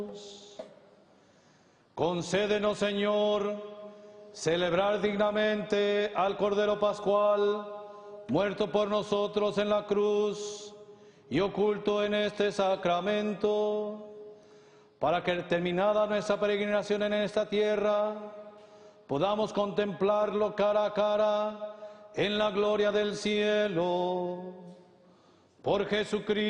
Concédenos, Señor, celebrar dignamente al Cordero Pascual, muerto por nosotros en la cruz y oculto en este sacramento, para que terminada nuestra peregrinación en esta tierra, podamos contemplarlo cara a cara en la gloria del cielo. Por Jesucristo